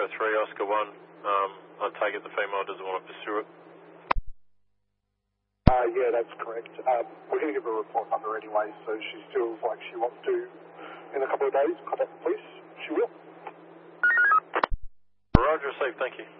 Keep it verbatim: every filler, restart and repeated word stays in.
three, Oscar one. Um, I take it the female doesn't want to pursue it. Uh, yeah, that's correct. Um, we're going to give her a report number anyway, so she feels like she wants to, in a couple of days, contact the police. She will. Roger, safe, thank you.